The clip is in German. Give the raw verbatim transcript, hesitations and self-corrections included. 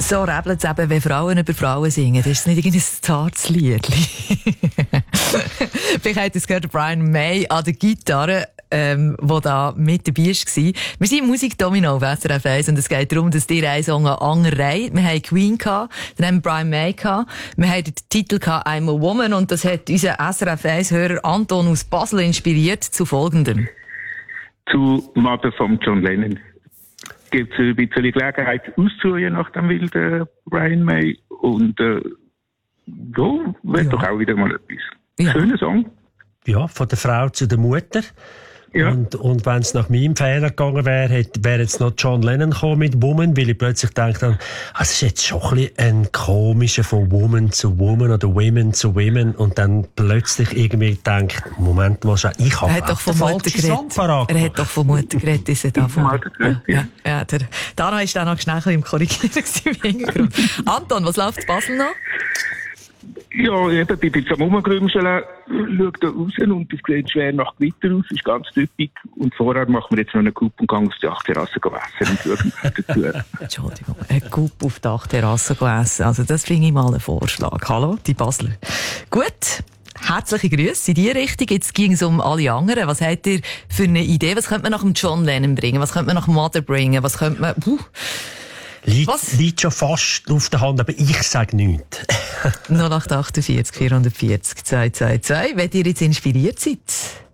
So rebelt es eben, wenn Frauen über Frauen singen. Das ist nicht irgendein zartes Liedli. Vielleicht habt ihr es gehört, Brian May an der Gitarre, ähm, der da mit dabei war. Wir sind im Musikdomino auf S R F eins und es geht darum, dass dir einen Song an andere reiht. Wir haben Queen gehabt, dann haben wir Brian May gehabt. Wir haben den Titel gehabt, I'm a Woman, und das hat unser S R F eins-Hörer Anton aus Basel inspiriert zu folgendem. Zu Mother von John Lennon. Gibt es ein bisschen Gelegenheit auszuhören nach dem wilden Brian May. Und äh, ja, wird ja. doch auch wieder mal etwas. Ja. Schöner Song. Ja, von der Frau zu der Mutter. Ja. Und, und wenn es nach meinem Fehler gegangen wäre, wäre jetzt noch John Lennon gekommen mit Woman, weil ich plötzlich dachte, ah, es ist jetzt schon ein bisschen ein komischer von Woman zu Woman oder Women zu Women, und dann plötzlich irgendwie denkt, Moment mal, ich habe er hat doch von Mutter geredet. Er hat doch von Mutter geredet, ist er da von. Ja, ja, ja, der Dano ist dann noch schnell im Korrigieren im Hintergrund. Anton, was läuft in Basel noch? Ja, eben, bei dem Rumgrümscheln schaut er raus und es sieht schwer nach Gewitter aus, ist ganz typisch. Und vorher machen wir jetzt noch einen Coup und gehen auf die Dachterrasse essen und schauen dazu. Entschuldigung, einen Coup auf die Dachterrasse essen. Also das finde ich mal einen Vorschlag. Hallo, die Basler. Gut. Herzliche Grüße in die Richtung. Jetzt ging es um alle anderen. Was habt ihr für eine Idee? Was könnte man nach dem John Lennon bringen? Was könnte man nach Mother bringen? Was könnte man... Puh. Liegt, liegt schon fast auf der Hand, aber ich sage nichts. null acht acht vier vier vier vier zwei zwei zwei, wenn ihr jetzt inspiriert seid.